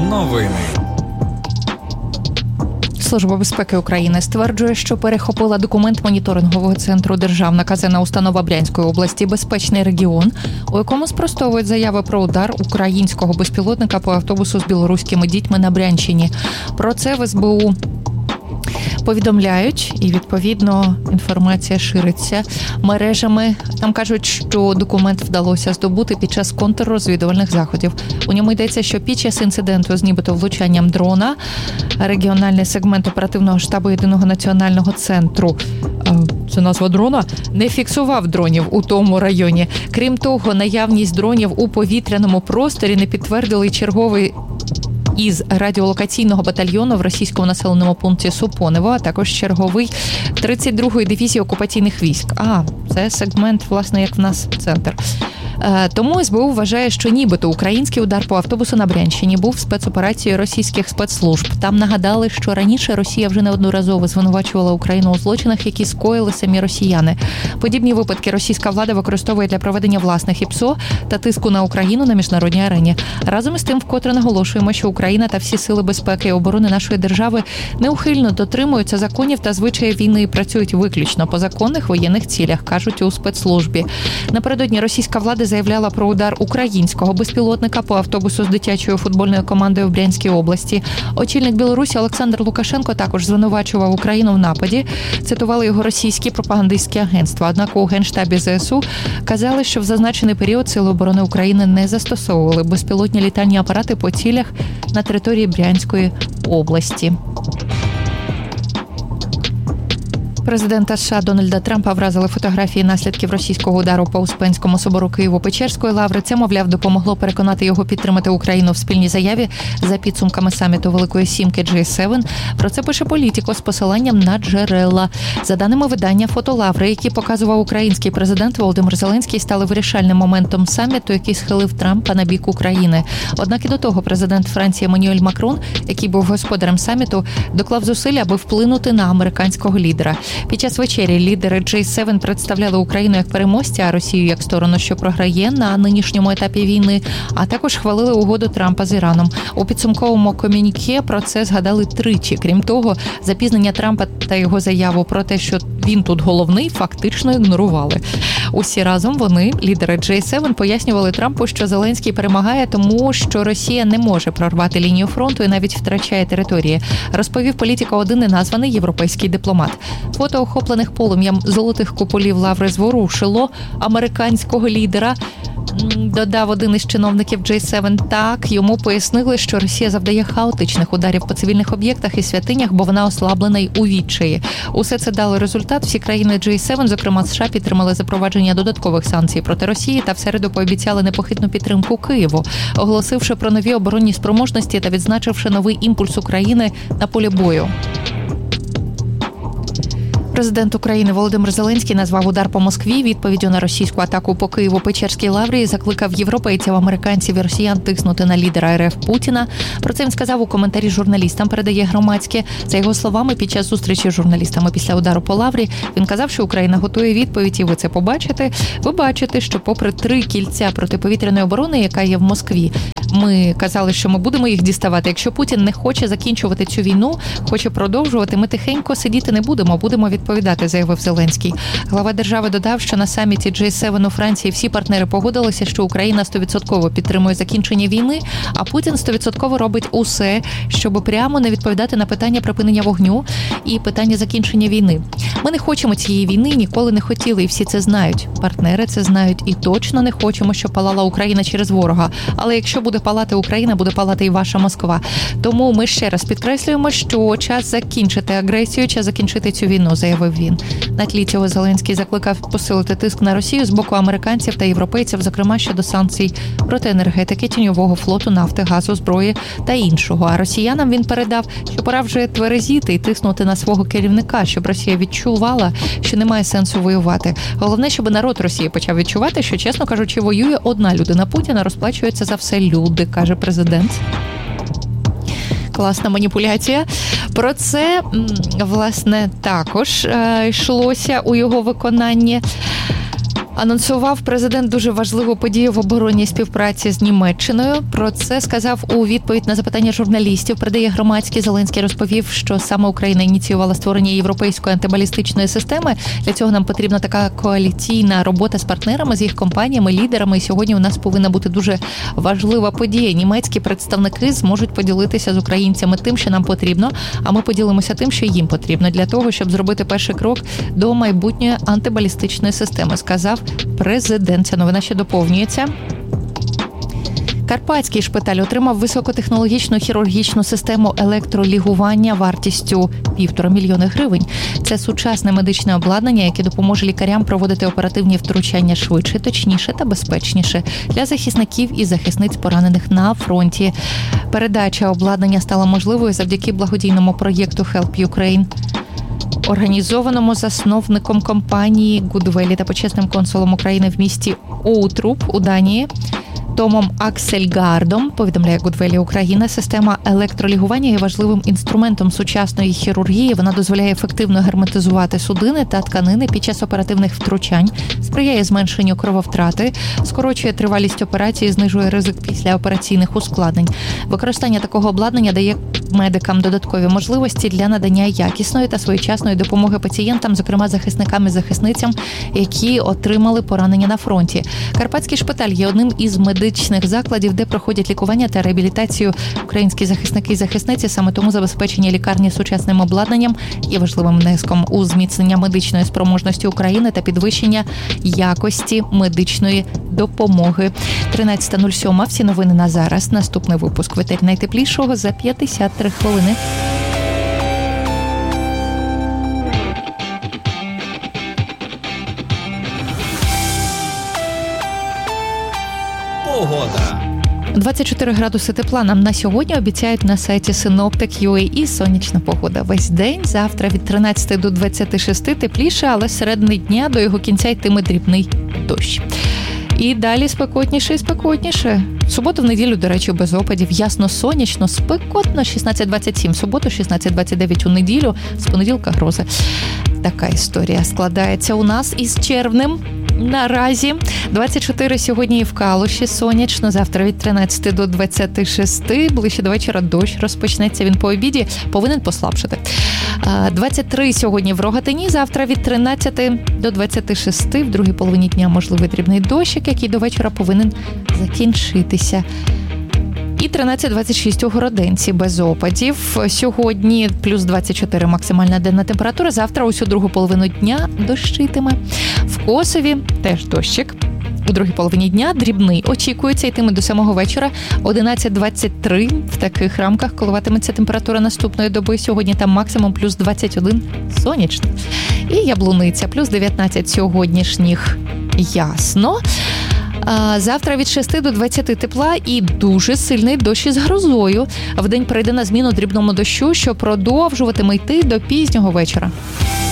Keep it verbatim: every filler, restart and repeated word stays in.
Новини. Служба безпеки України стверджує, що перехопила документ моніторингового центру «Державна казенна установа Брянської області «Безпечний регіон», у якому спростовують заяви про удар українського безпілотника по автобусу з білоруськими дітьми на Брянщині. Про це в ес бе у повідомляють, і, відповідно, інформація шириться мережами. Там кажуть, що документ вдалося здобути під час контррозвідувальних заходів. У ньому йдеться, що під час інциденту з нібито влучанням дрона регіональний сегмент оперативного штабу Єдиного національного центру, це назва дрона, не фіксував дронів у тому районі. Крім того, наявність дронів у повітряному просторі не підтвердили черговий із радіолокаційного батальйону в російському населеному пункті Супонево, а також черговий тридцять другої дивізії окупаційних військ. А, це сегмент, власне, як в нас центр. Тому ес бе у вважає, що нібито український удар по автобусу на Брянщині був спецоперацією російських спецслужб. Там нагадали, що раніше Росія вже неодноразово звинувачувала Україну у злочинах, які скоїли самі росіяни. Подібні випадки російська влада використовує для проведення власних ІПСО та тиску на Україну на міжнародній арені. Разом із тим вкотре наголошуємо, що Україна та всі сили безпеки і оборони нашої держави неухильно дотримуються законів та звичаїв війни і працюють виключно по законних воєнних цілях, кажуть у спецслужбі. Напередодні російська влада заявляла про удар українського безпілотника по автобусу з дитячою футбольною командою в Брянській області. Очільник Білорусі Олександр Лукашенко також звинувачував Україну в нападі. Цитували його російські пропагандистські агентства. Однак у Генштабі зе ес у казали, що в зазначений період Сили оборони України не застосовували безпілотні літальні апарати по цілях на території Брянської області. Президента США Дональда Трампа вразили фотографії наслідків російського удару по Успенському собору Києво-Печерської лаври. Це, мовляв, допомогло переконати його підтримати Україну в спільній заяві за підсумками саміту Великої Сімки джей севен. Про це пише Політіко з посиланням на джерела. За даними видання, фотолаври, які показував український президент Володимир Зеленський, стали вирішальним моментом саміту, який схилив Трампа на бік України. Однак і до того президент Франції Еммануель Макрон, який був господарем саміту, доклав зусиль, аби вплинути на американського лідера. Під час вечері лідери джей севен представляли Україну як переможця, а Росію як сторону, що програє на нинішньому етапі війни, а також хвалили угоду Трампа з Іраном. У підсумковому комюніке про це згадали тричі. Крім того, запізнення Трампа та його заяву про те, що він тут головний, фактично ігнорували. Усі разом вони, лідери джей севен, пояснювали Трампу, що Зеленський перемагає, тому що Росія не може прорвати лінію фронту і навіть втрачає території, розповів Політіко один неназваний європейський дипломат. Фото охоплених полум'ям золотих куполів лаври зворушило американського лідера, додав один із чиновників джей севен. Так, йому пояснили, що Росія завдає хаотичних ударів по цивільних об'єктах і святинях, бо вона ослаблена й у відчаї. Усе це дало результат. Всі країни джей севен, зокрема США, підтримали запровадження додаткових санкцій проти Росії та в середу пообіцяли непохитну підтримку Києву, оголосивши про нові оборонні спроможності та відзначивши новий імпульс України на полі бою. Президент України Володимир Зеленський назвав удар по Москві відповіддю на російську атаку по Києво-Печерській лаврі і закликав європейців, американців і росіян тиснути на лідера РФ Путіна. Про це він сказав у коментарі журналістам, передає Громадське. За його словами, під час зустрічі з журналістами після удару по лаврі, він казав, що Україна готує відповідь, і ви це побачите. Ви бачите, що попри три кільця протиповітряної оборони, яка є в Москві, ми казали, що ми будемо їх діставати. Якщо Путін не хоче закінчувати цю війну, хоче продовжувати, ми тихенько сидіти не будемо, будемо відповідати, заявив Зеленський. Глава держави додав, що на саміті джей севен у Франції всі партнери погодилися, що Україна сто відсотків підтримує закінчення війни, а Путін сто відсотків робить усе, щоб прямо не відповідати на питання припинення вогню і питання закінчення війни. Ми не хочемо цієї війни, ніколи не хотіли, і всі це знають. Партнери це знають, і точно не хочемо, щоб палала Україна через ворога. Але якщо буде палати Україна, буде палати і ваша Москва. Тому ми ще раз підкреслюємо, що час закінчити агресію, час закінчити цю війну, заявив він. На тлі цього Зеленський закликав посилити тиск на Росію з боку американців та європейців, зокрема щодо санкцій проти енергетики, тіньового флоту, нафти, газу, зброї та іншого. А росіянам він передав, що пора вже тверезіти і тиснути на свого керівника, щоб Росія відчувала, що немає сенсу воювати. Головне, щоб народ Росії почав відчувати, що, чесно кажучи, воює одна людина Путіна, розплачується за все люди, каже президент. Класна маніпуляція. Про це, власне, також е, йшлося у його виконанні. Анонсував президент дуже важливу подію в оборонній співпраці з Німеччиною. Про це сказав у відповідь на запитання журналістів. Передає Громадський. Зеленський розповів, що саме Україна ініціювала створення європейської антибалістичної системи. Для цього нам потрібна така коаліційна робота з партнерами, з їх компаніями, лідерами. І сьогодні у нас повинна бути дуже важлива подія. Німецькі представники зможуть поділитися з українцями тим, що нам потрібно, а ми поділимося тим, що їм потрібно, для того, щоб зробити перший крок до майбутньої антибалістичної системи, сказав президент. Ця новина ще доповнюється. Карпатський шпиталь отримав високотехнологічну хірургічну систему електролігування вартістю півтора мільйони гривень. Це сучасне медичне обладнання, яке допоможе лікарям проводити оперативні втручання швидше, точніше та безпечніше для захисників і захисниць, поранених на фронті. Передача обладнання стала можливою завдяки благодійному проєкту Help Ukraine, організованому засновником компанії Гудвелі та почесним консулом України в місті Оутруп у Данії Томом Аксельгардом. Повідомляє Гудвелі Україна. Система електролігування є важливим інструментом сучасної хірургії. Вона дозволяє ефективно герметизувати судини та тканини під час оперативних втручань, сприяє зменшенню крововтрати, скорочує тривалість операції, знижує ризик післяопераційних ускладнень. Використання такого обладнання дає медикам додаткові можливості для надання якісної та своєчасної допомоги пацієнтам, зокрема захисникам і захисницям, які отримали поранення на фронті. Карпатський шпиталь є одним із медичних закладів, де проходять лікування та реабілітацію українські захисники і захисниці. Саме тому забезпечення лікарні сучасним обладнанням є важливим внеском у зміцнення медичної спроможності України та підвищення якості медичної допомоги. тринадцята нуль сім. Всі новини на зараз. Наступний випуск в етері найтеплішого за п'ятдесят три хвилини. Погода. двадцять чотири градуси тепла нам на сьогодні обіцяють на сайті синоптик крапка ю а і сонячна погода. Весь день, завтра від тринадцяти до двадцяти шести тепліше, але з середини дня до його кінця йтиме дрібний дощ. І далі спекотніше і спекотніше. В суботу, в неділю, до речі, без опадів. Ясно, сонячно, спекотно, шістнадцять двадцять сім. В суботу, шістнадцять двадцять дев'ять у неділю. З понеділка грози. Така історія складається у нас із червнем. Наразі двадцять чотири сьогодні і в Калуші сонячно, завтра від тринадцяти до двадцяти шести, ближче до вечора дощ розпочнеться, він по обіді повинен послабшати. двадцять три сьогодні в Рогатині, завтра від тринадцяти до двадцяти шести, в другій половині дня можливий дрібний дощик, який до вечора повинен закінчитися. І тринадцять двадцять шість у Городенці без опадів. Сьогодні плюс двадцять чотири максимальна денна температура, завтра усю другу половину дня дощитиме. В Косові теж дощик. У другій половині дня дрібний очікується, йтиме до самого вечора. одинадцять двадцять три в таких рамках коливатиметься температура наступної доби. Сьогодні там максимум плюс двадцять один сонячно. І Яблуниця плюс дев'ятнадцять сьогоднішніх ясно. Завтра від шести до двадцяти тепла і дуже сильний дощ із грозою. Вдень перейде на зміну дрібному дощу, що продовжуватиме йти до пізнього вечора.